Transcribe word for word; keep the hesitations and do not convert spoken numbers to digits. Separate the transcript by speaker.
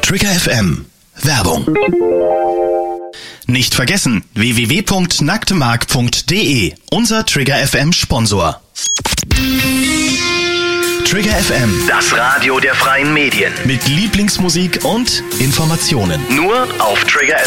Speaker 1: Trigger F M. Werbung. Nicht vergessen, w w w punkt nacktemark punkt d e, unser Trigger F M Sponsor. Trigger F M,
Speaker 2: das Radio der freien Medien.
Speaker 1: Mit Lieblingsmusik und Informationen.
Speaker 2: Nur auf Trigger